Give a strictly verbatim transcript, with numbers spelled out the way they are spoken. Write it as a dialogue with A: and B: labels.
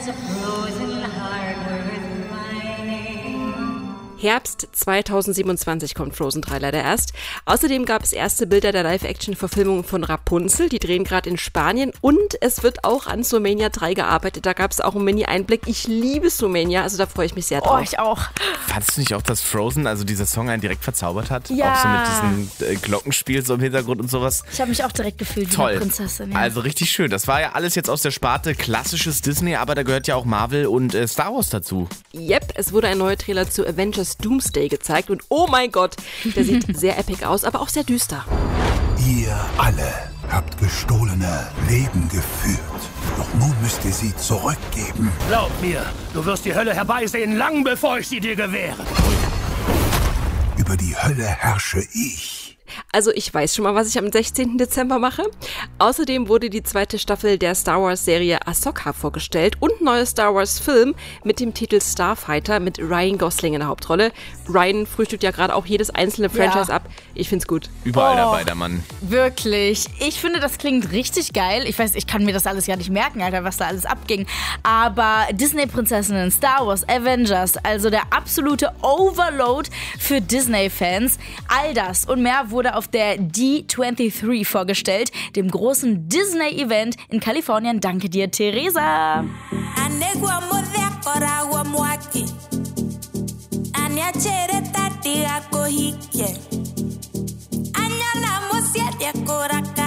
A: has a frozen heart worth finding.
B: Herbst zweitausendsiebenundzwanzig kommt Frozen drei leider erst. Außerdem gab es erste Bilder der Live-Action-Verfilmung von Rapunzel. Die drehen gerade in Spanien. Und es wird auch an Zoomania drei gearbeitet. Da gab es auch einen Mini-Einblick. Ich liebe Zoomania, also da freue ich mich sehr drauf.
C: Oh, ich auch.
D: Fandest du nicht auch, dass Frozen, also dieser Song, einen direkt verzaubert hat?
C: Ja.
D: Auch so mit diesem äh, Glockenspiel so im Hintergrund und sowas.
C: Ich habe mich auch direkt gefühlt wie
D: Toll.
C: eine Prinzessin. Ja.
D: Also richtig schön. Das war ja alles jetzt aus der Sparte klassisches Disney, aber da gehört ja auch Marvel und äh, Star Wars dazu.
B: Yep, es wurde ein neuer Trailer zu Avengers Doomsday gezeigt und oh mein Gott, der sieht sehr epic aus, aber auch sehr düster.
E: Ihr alle habt gestohlene Leben geführt. Doch nun müsst ihr sie zurückgeben.
F: Glaub mir, du wirst die Hölle herbeisehen, lang bevor ich sie dir gewähre.
E: Über die Hölle herrsche ich.
B: Also ich weiß schon mal, was ich am sechzehnten Dezember mache. Außerdem wurde die zweite Staffel der Star Wars Serie Ahsoka vorgestellt und ein neuer Star Wars Film mit dem Titel Starfighter mit Ryan Gosling in der Hauptrolle. Ryan frühstückt ja gerade auch jedes einzelne Franchise
C: Ja.
B: ab. Ich find's gut.
D: Überall
C: Oh.
D: dabei, der Mann.
C: Wirklich. Ich finde, das klingt richtig geil. Ich weiß, ich kann mir das alles gar nicht merken, Alter, was da alles abging. Aber Disney-Prinzessinnen, Star Wars, Avengers, also der absolute Overload für Disney-Fans. All das und mehr wurde auf der D dreiundzwanzig vorgestellt, dem großen Disney-Event in Kalifornien. Danke dir, Theresa.
G: Anya